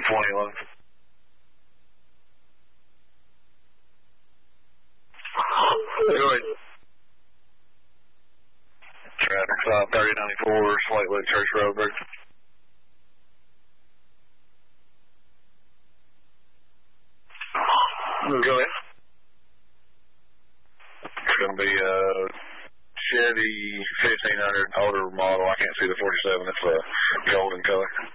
2011. Go ahead. Traffic stop 3094 Slate Lake Church Road, Bridge. Go ahead. It's going to be a Chevy 1500 older model. I can't see the 47. It's a golden color.